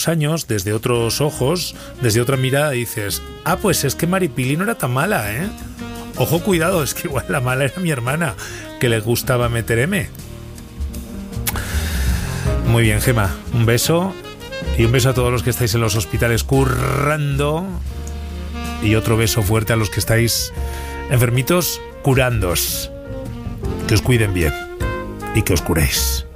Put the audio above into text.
años, desde otros ojos, desde otra mirada, dices, pues es que Maripili no era tan mala, ¿eh? Ojo, cuidado, es que igual la mala era mi hermana, que le gustaba meter M. Muy bien, Gema, un beso. Y un beso a todos los que estáis en los hospitales currando. Y otro beso fuerte a los que estáis enfermitos curándoos. Que os cuiden bien y que os curéis.